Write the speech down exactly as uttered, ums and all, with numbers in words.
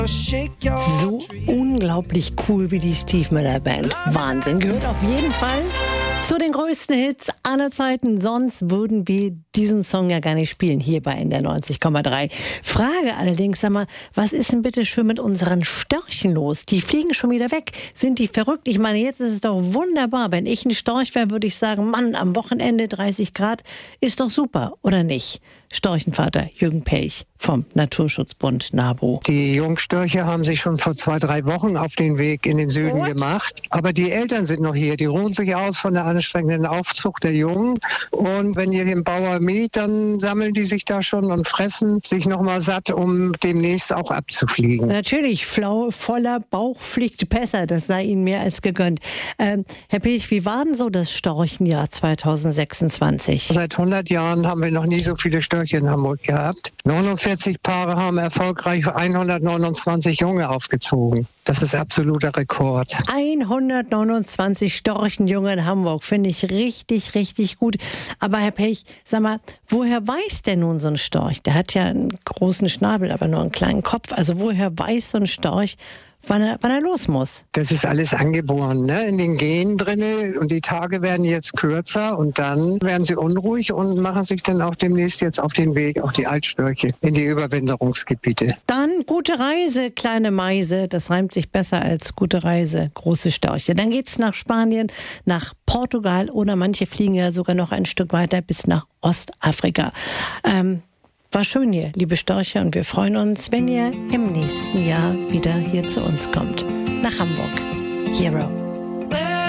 So unglaublich cool wie die Steve Miller Band. Wahnsinn. Gehört auf jeden Fall zu den größten Hits aller Zeiten. Sonst würden wir diesen Song ja gar nicht spielen, hier bei N D R neunzig Komma drei. Frage allerdings, sag mal, was ist denn bitte schön mit unseren Störchen los? Die fliegen schon wieder weg. Sind die verrückt? Ich meine, jetzt ist es doch wunderbar. Wenn ich ein Storch wäre, würde ich sagen, Mann, am Wochenende dreißig Grad ist doch super, oder nicht? Storchenvater Jürgen Pech vom Naturschutzbund NABU. Die Jungstörche haben sich schon vor zwei, drei Wochen auf den Weg in den Süden What? gemacht. Aber die Eltern sind noch hier. Die ruhen sich aus von der anstrengenden Aufzucht der Jungen. Und wenn ihr den Bauer mäht, dann sammeln die sich da schon und fressen sich nochmal satt, um demnächst auch abzufliegen. Natürlich, flau, voller Bauch fliegt besser. Das sei Ihnen mehr als gegönnt. Ähm, Herr Pech, wie war denn so das Storchenjahr zweitausendsechsundzwanzig? Seit hundert Jahren haben wir noch nie so viele Störche in Hamburg gehabt. neunundvierzig Paare haben erfolgreich hundertneunundzwanzig Junge aufgezogen. Das ist absoluter Rekord. hundertneunundzwanzig Storchenjunge in Hamburg, finde ich richtig, richtig gut. Aber Herr Pech, sag mal, woher weiß denn nun so ein Storch? Der hat ja einen großen Schnabel, aber nur einen kleinen Kopf. Also woher weiß so ein Storch, wann er, wann er los muss? Das ist alles angeboren, ne? In den Genen drinne, und die Tage werden jetzt kürzer und dann werden sie unruhig und machen sich dann auch demnächst jetzt auf den Weg, auch die Altstörche, in die Überwinterungsgebiete. Dann gute Reise, kleine Meise. Das reimt sich besser als gute Reise, große Störche. Dann geht's nach Spanien, nach Portugal oder manche fliegen ja sogar noch ein Stück weiter bis nach Ostafrika. Ähm, War schön hier, liebe Störche, und wir freuen uns, wenn ihr im nächsten Jahr wieder hier zu uns kommt. Nach Hamburg. Hero.